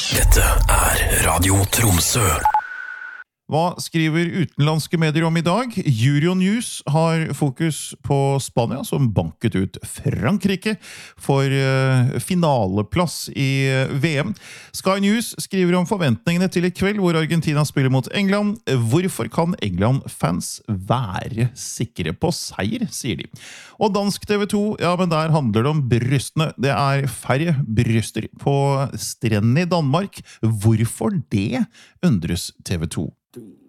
Dette Radio Tromsø. Hva skriver utenlandske medier om i dag? Euronews har fokus på Spania, som banket ut Frankrike for finaleplass i VM. Sky News skriver om forventningene til i kveld, hvor Argentina spiller mot England. Hvorfor kan England-fans være sikre på seier, sier de. Og dansk TV 2, ja, men der handler det om brystene. Det er færre bryster på strendene i Danmark. Hvorfor det, undres TV 2.